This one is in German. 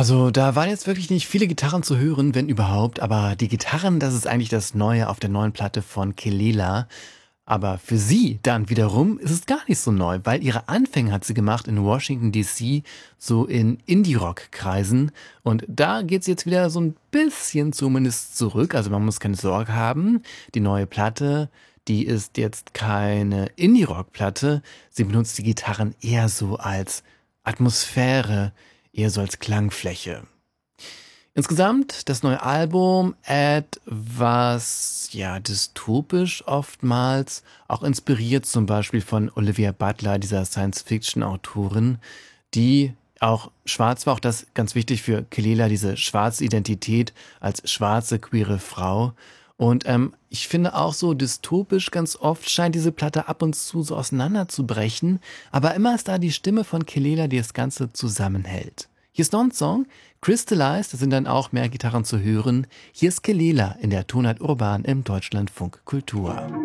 Also, da waren jetzt wirklich nicht viele Gitarren zu hören, wenn überhaupt, aber die Gitarren, das ist eigentlich das Neue auf der neuen Platte von Kelela. Aber für sie dann wiederum ist es gar nicht so neu, weil ihre Anfänge hat sie gemacht in Washington DC, so in Indie-Rock-Kreisen. Und da geht sie jetzt wieder so ein bisschen zumindest zurück. Also man muss keine Sorge haben. Die neue Platte, die ist jetzt keine Indie-Rock-Platte. Sie benutzt die Gitarren eher so als Atmosphäre, eher so als Klangfläche. Insgesamt das neue Album etwas, ja, dystopisch oftmals, auch inspiriert zum Beispiel von Olivia Butler, dieser Science-Fiction-Autorin, die auch schwarz war, auch das ganz wichtig für Kelela, diese schwarze Identität als schwarze queere Frau. Und ich finde auch so dystopisch, ganz oft scheint diese Platte ab und zu so auseinanderzubrechen, aber immer ist da die Stimme von Kelela, die das Ganze zusammenhält. Hier ist noch ein Song, Crystallized, da sind dann auch mehr Gitarren zu hören. Hier ist Kelela in der Tonart Urban im Deutschlandfunk Kultur.